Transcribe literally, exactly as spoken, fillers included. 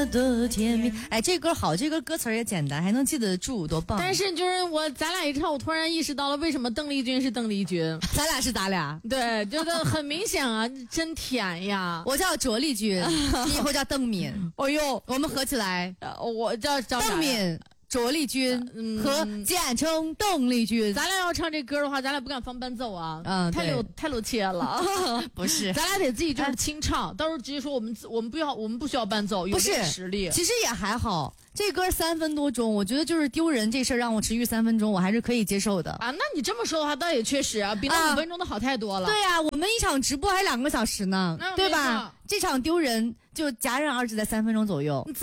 么的甜蜜。哎，这歌好，这歌歌词也简单，还能记得住，多棒！ 但是就是我，咱俩一唱，我突然意识到了为什么邓丽君是邓丽君。 咱俩是咱俩， 对，觉得很明显啊，真甜呀。 我叫卓丽君，你以后叫邓敏。 哎呦， 我们合起来， 呃、我叫叫邓敏。卓丽君和简称邓丽君， 咱俩要唱这歌的话，咱俩不敢放伴奏啊， 嗯， 太露太露怯了。 不是， 咱俩得自己就是清唱，到时候直接说我们我们不要我们不需要伴奏，有这个实力。 其实也还好，这歌三分多钟，我觉得就是丢人这事儿让我持续三分钟，我还是可以接受的啊。那你这么说的话，倒也确实啊，比那五分钟的好太多了。 啊对呀、啊，我们一场直播还两个小时呢，对吧？这场丢人就戛然而止在三分钟左右。